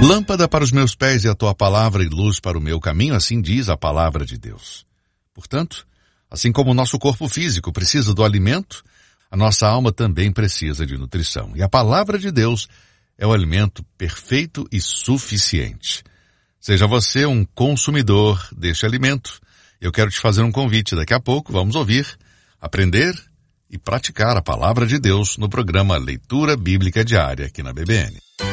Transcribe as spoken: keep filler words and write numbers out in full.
Lâmpada para os meus pés é a tua palavra e luz para o meu caminho, assim diz a palavra de Deus. Portanto, assim como o nosso corpo físico precisa do alimento, a nossa alma também precisa de nutrição. E a palavra de Deus é o alimento perfeito e suficiente. Seja você um consumidor deste alimento, eu quero te fazer um convite. Daqui a pouco vamos ouvir, aprender e praticar a palavra de Deus no programa Leitura Bíblica Diária aqui na B B N.